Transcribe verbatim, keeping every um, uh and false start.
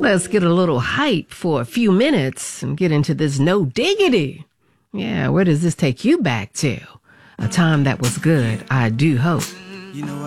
Let's get a little hype for a few minutes and get into this no diggity. Yeah, where does this take you back to? A time that was good, I do hope. You know